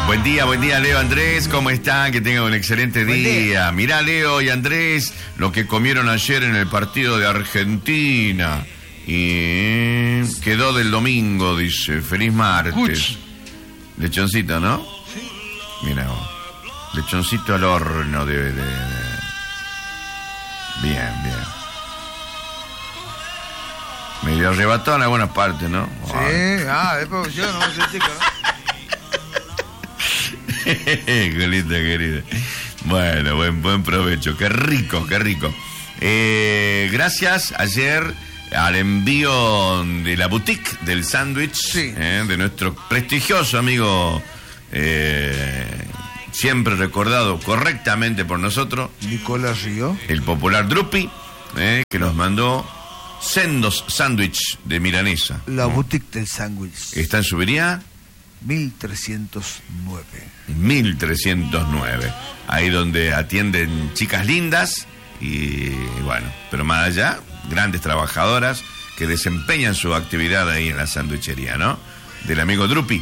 Buen día, Leo, Andrés, ¿cómo están? Que tengan un excelente día. Mirá, Leo y Andrés, lo que comieron ayer en el partido de Argentina. Y quedó del domingo, dice. Feliz martes. Uch. Lechoncito, ¿no? Sí. Mira vos. Lechoncito al horno de... Bien. Medio arrebatado en algunas partes, ¿no? Sí, después yo no sé, chico, ¿no? Querida. Bueno, buen provecho. Qué rico. Gracias ayer al envío de la boutique del sándwich, sí, de nuestro prestigioso amigo, siempre recordado correctamente por nosotros, Nicolás Río, el popular Drupi, que nos mandó sendos sándwich de milanesa. la boutique del sándwich. Está en Subiría 1309. Ahí donde atienden chicas lindas y bueno, pero más allá, grandes trabajadoras que desempeñan su actividad ahí en la sanduichería, ¿no? Del amigo Drupi.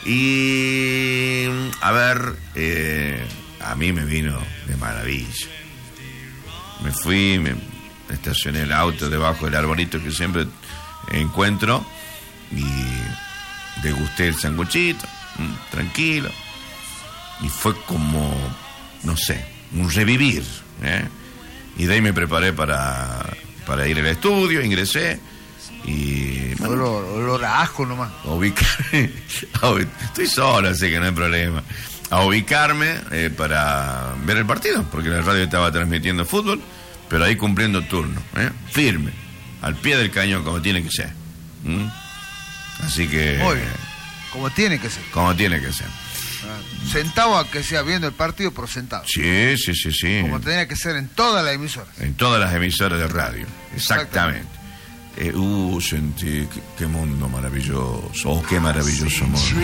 Y a ver, a mí me vino de maravilla. Me fui, me estacioné el auto debajo del arbolito que siempre encuentro y degusté el sanguchito, tranquilo, y fue como, no sé, un revivir, y de ahí me preparé para ir al estudio, ingresé y bueno, olor a ajo nomás. Estoy solo, así que no hay problema. A ubicarme para ver el partido, porque la radio estaba transmitiendo fútbol, pero ahí cumpliendo turno, firme, al pie del cañón, como tiene que ser. Así que... Muy bien. Como tiene que ser. Sentado a que sea viendo el partido, pero sentado. Sí. Como tenía que ser en todas las emisoras. En todas las emisoras de radio. Exactamente. Sentí qué mundo maravilloso. Qué maravilloso mundo.